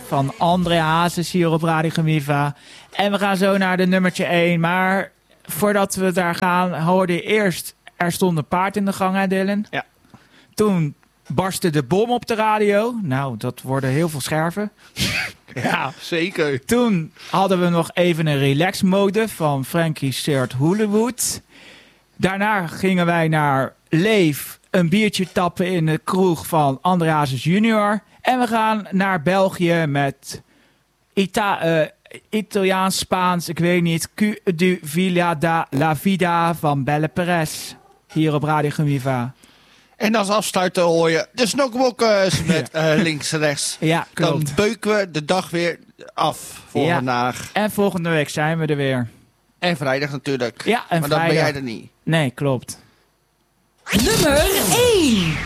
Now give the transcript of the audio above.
van André Hazes hier op Radio Gemiva. En we gaan zo naar de nummertje 1. Maar voordat we daar gaan, hoorde je eerst... Er stond een paard in de gang, hè Dylan? Ja. Toen barstte de bom op de radio. Nou, dat worden heel veel scherven. Ja, zeker. Toen hadden we nog even een relax mode van Frankie Shirt Hollywood. Daarna gingen wij naar Leef een biertje tappen in de kroeg van André Hazes junior. En we gaan naar België met Italiaans, Spaans, ik weet niet. Q du Villa da la Vida van Belle Perez. Hier op Radio Gemiva. En als afsluiter hoor je de snokbokkers met links en rechts. Ja, klopt. Dan beuken we de dag weer af voor vandaag. En volgende week zijn we er weer. En vrijdag natuurlijk. Ja, en maar vrijdag. dan ben jij er niet. Nee, klopt. Nummer 1.